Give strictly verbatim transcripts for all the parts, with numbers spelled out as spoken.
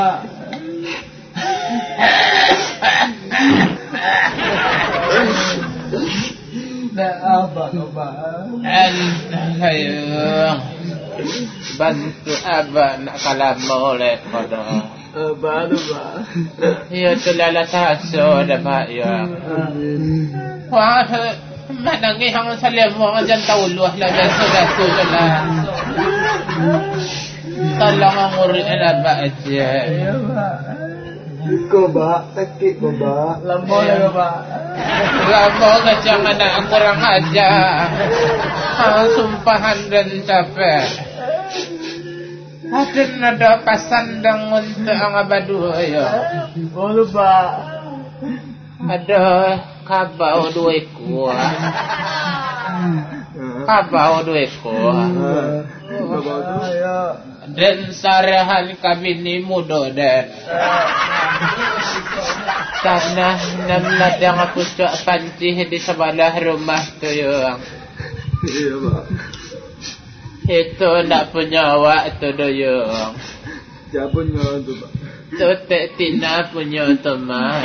Nah, apa coba? Ayo bantu abah nak kalam oleh pada Abah tu bah. ya telala taso dapat ya. Wah, mana ni hang salam orang jangan tahu luah lah sudah sudah. Tolong ngurus abah aja. Ya bah. Ko bah, sakit ko bah. Lambol ya bah. Lambol kacang anak kurang aja. Ah, sumpahan dan capek. Ada nada pasandang untuk ang abadu ayo. Boleh bah. Ada kabau dua ekor. Kabau dua ekor. Dan sarahan kami ni muda dan tanah enam ladang aku cak pancih di sebelah rumah tu yang Iya bah. itu nak punya awak tu doyong. Siapa punya tu bah? Tu tak tina punya teman.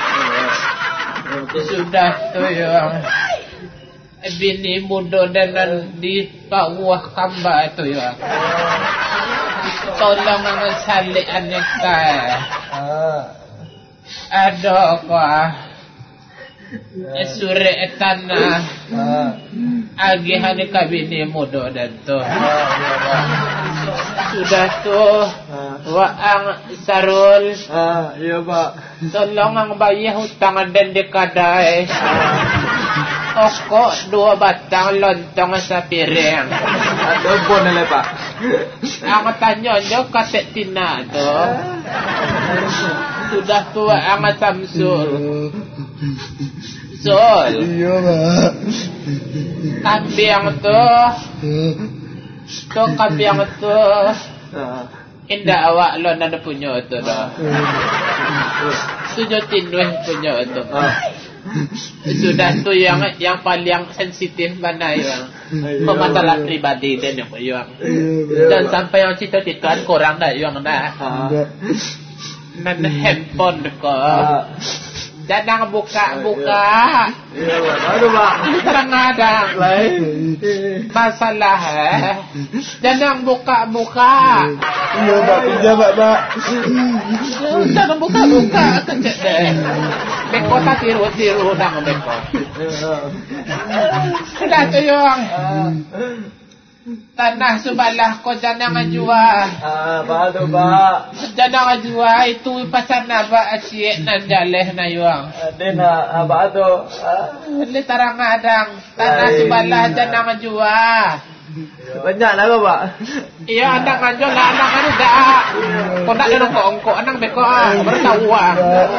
Sudah tu yang bini muda dan di bawah kamba tu ya. Tolong mengesali aneka. Ada kah? Suri tanah. Agihan kabini muda dan tu. Sudah tu waang sarul. Ah, iya pak. Tolong ang bayar hutang dan dekadai. Okok dua batang lontong sa piring. Ada pun lah pak. Ang tanya nyo katek tina tu. Sudah tua ang Samsul. Sol. Iya pak. Kambing tu. Tu kambing tu. Indah awak lo nada punya tu dah. Tujuh tinduh punya tu. Sudah tu yang yang paling sensitif mana yang masalah pribadi dan yang yang dan sampai yang cita-citaan korang dah yang dah. Nan handphone dekat. Jangan buka-buka. Iya pak. Aduh pak. Kadang-kadang Lain. masalah eh. Jangan buka-buka. Iya pak. Iya pak pak. Jangan buka-buka kecek deh. Beko tak tiru-tiru dah beko. Sudah tu yang tanah sebelah kau jangan jual. Ah, pak tu pak. Jangan jual itu pasal naba asyik nan jaleh na yuang. Ada nak apa tu? Ini tarang adang tanah sebelah jangan jual. Banyak lah pak. Iya adang anjol lah adang anu dah. Kau nak ada ongko anang beko ah baru tahu ah.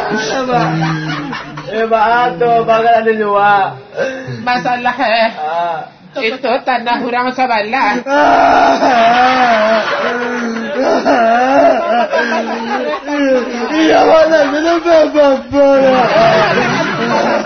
Eh pak tu bakal ada jual. Masalah eh. Ah. Itu tanah orang sebelah. Iya mana kenapa bapak?